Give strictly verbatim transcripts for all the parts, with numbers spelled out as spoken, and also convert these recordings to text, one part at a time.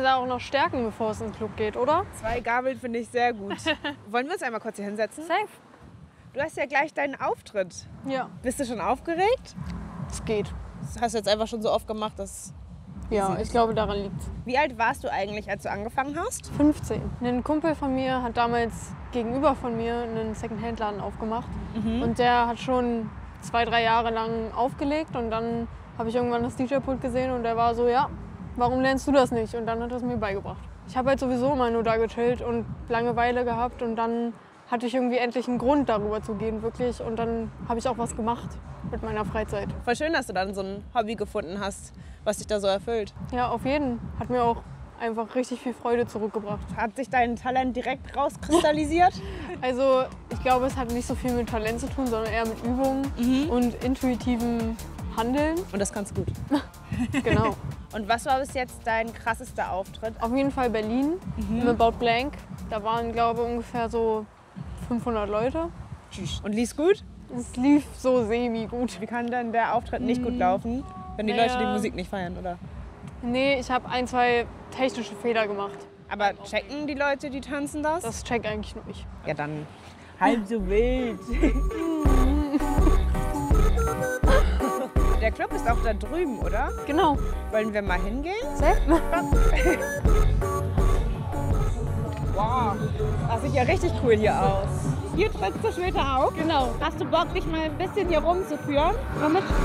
ja auch noch stärken, bevor es in den Club geht, oder? Zwei Gabeln finde ich sehr gut. Wollen wir uns einmal kurz hier hinsetzen? Safe. Du hast ja gleich deinen Auftritt. Ja. Bist du schon aufgeregt? Es geht. Das hast du jetzt einfach schon so oft gemacht, dass... Ja, ich glaube, daran liegt's. Wie alt warst du eigentlich, als du angefangen hast? fünfzehn. Ein Kumpel von mir hat damals gegenüber von mir einen Secondhand-Laden aufgemacht. Mhm. Und der hat schon zwei, drei Jahre lang aufgelegt. Und dann habe ich irgendwann das D J-Pult gesehen und der war so, ja, warum lernst du das nicht? Und dann hat er es mir beigebracht. Ich habe halt sowieso immer nur da gechillt und Langeweile gehabt. Und dann hatte ich irgendwie endlich einen Grund, darüber zu gehen, wirklich. Und dann habe ich auch was gemacht mit meiner Freizeit. Voll schön, dass du dann so ein Hobby gefunden hast, was dich da so erfüllt. Ja, auf jeden. Hat mir auch einfach richtig viel Freude zurückgebracht. Hat sich dein Talent direkt rauskristallisiert? Also ich glaube, es hat nicht so viel mit Talent zu tun, sondern eher mit Übung mhm. und intuitivem Handeln. Und das kannst du gut. Genau. Und was war bis jetzt dein krassester Auftritt? Auf jeden Fall Berlin, mhm. im About Blank. Da waren, glaube ich, ungefähr so fünfhundert Leute. Und lief's gut? Es lief so semi-gut. Wie kann denn der Auftritt nicht gut laufen, wenn die naja. Leute die Musik nicht feiern, oder? Nee, ich habe ein, zwei technische Fehler gemacht. Aber checken die Leute, die tanzen das? Das check eigentlich nur ich. Ja, dann halb so wild. Der Club ist auch da drüben, oder? Genau. Wollen wir mal hingehen? Sehr. Wow, das sieht ja richtig cool hier aus. Hier trittst du später auf? Genau. Hast du Bock, dich mal ein bisschen hier rumzuführen? Komm mit.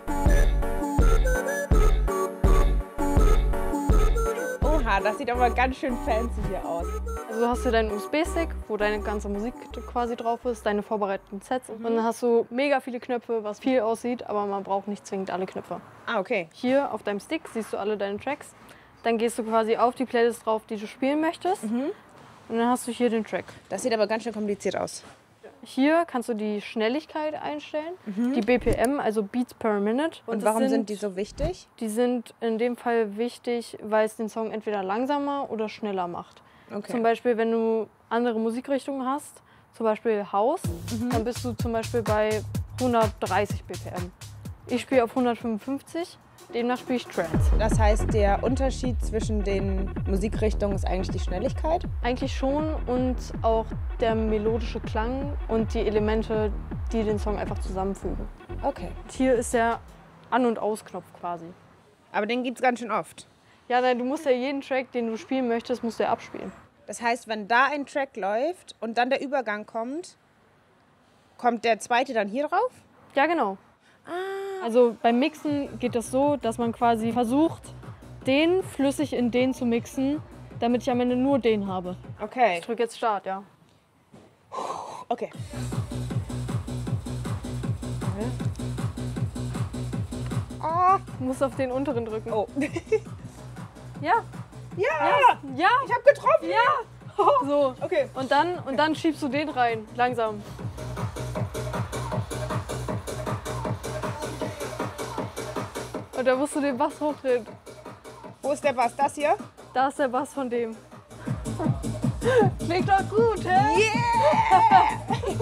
Oha, das sieht aber ganz schön fancy hier aus. Also du hast hier deinen U S B-Stick, wo deine ganze Musik quasi drauf ist, deine vorbereiteten Sets. Mhm. Und dann hast du mega viele Knöpfe, was viel aussieht, aber man braucht nicht zwingend alle Knöpfe. Ah, okay. Hier auf deinem Stick siehst du alle deine Tracks. Dann gehst du quasi auf die Playlist drauf, die du spielen möchtest. Mhm. Und dann hast du hier den Track. Das sieht aber ganz schön kompliziert aus. Hier kannst du die Schnelligkeit einstellen, mhm. die B P M, also Beats per Minute. Und, Und warum sind, sind die so wichtig? Die sind in dem Fall wichtig, weil es den Song entweder langsamer oder schneller macht. Okay. Zum Beispiel, wenn du andere Musikrichtungen hast, zum Beispiel House, mhm. dann bist du zum Beispiel bei hundertdreißig B P M. Ich spiele auf hundertfünfundfünfzig. Demnach spiele ich Trance. Das heißt, der Unterschied zwischen den Musikrichtungen ist eigentlich die Schnelligkeit? Eigentlich schon und auch der melodische Klang und die Elemente, die den Song einfach zusammenfügen. Okay. Und hier ist der An- und Ausknopf quasi. Aber den gibt es ganz schön oft? Ja, nein, du musst ja jeden Track, den du spielen möchtest, musst du ja abspielen. Das heißt, wenn da ein Track läuft und dann der Übergang kommt, kommt der zweite dann hier drauf? Ja, genau. Ah. Also beim Mixen geht das so, dass man quasi versucht, den flüssig in den zu mixen, damit ich am Ende nur den habe. Okay. Ich drücke jetzt Start, ja. Okay. Oh, du musst auf den unteren drücken. Oh. Ja. Ja. Ja. Ja. Ich habe getroffen. Ja. So. Okay. Und dann, und dann schiebst du den rein, langsam. Und da musst du den Bass hochdrehen. Wo ist der Bass? Das hier? Da ist der Bass von dem. Klingt doch gut, hä? Yeah!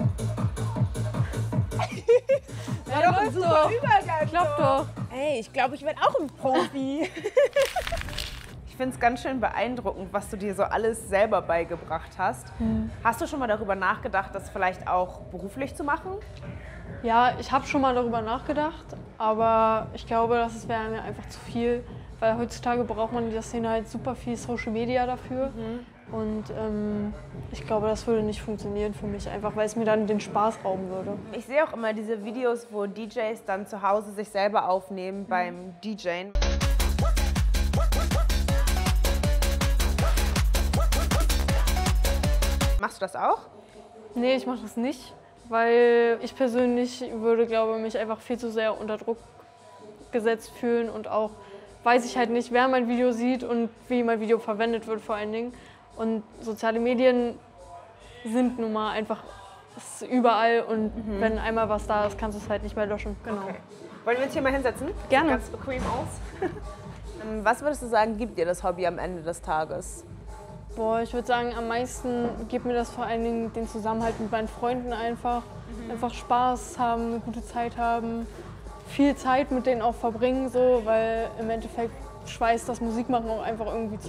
Ja, ja, doch ein super Übergang. Klappt doch. Ey, ich glaube, ich werde auch ein Profi. Ich finde es ganz schön beeindruckend, was du dir so alles selber beigebracht hast. Hm. Hast du schon mal darüber nachgedacht, das vielleicht auch beruflich zu machen? Ja, ich habe schon mal darüber nachgedacht, aber ich glaube, das wäre mir einfach zu viel, weil heutzutage braucht man in der Szene halt super viel Social Media dafür. Mhm. Und ähm, ich glaube, das würde nicht funktionieren für mich, einfach weil es mir dann den Spaß rauben würde. Ich sehe auch immer diese Videos, wo D Js dann zu Hause sich selber aufnehmen mhm. beim DJen. Machst du das auch? Nee, ich mache das nicht. Weil ich persönlich würde, glaube ich, mich einfach viel zu sehr unter Druck gesetzt fühlen und auch weiß ich halt nicht, wer mein Video sieht und wie mein Video verwendet wird vor allen Dingen. Und soziale Medien sind nun mal einfach überall und mhm. wenn einmal was da ist, kannst du es halt nicht mehr löschen. Genau. Okay. Wollen wir uns hier mal hinsetzen? Gerne. Sieht ganz bequem aus. Was würdest du sagen, gibt dir das Hobby am Ende des Tages? Boah, ich würde sagen, am meisten gibt mir das vor allen Dingen den Zusammenhalt mit meinen Freunden einfach. Mhm. Einfach Spaß haben, eine gute Zeit haben, viel Zeit mit denen auch verbringen, so, weil im Endeffekt schweißt das Musikmachen auch einfach irgendwie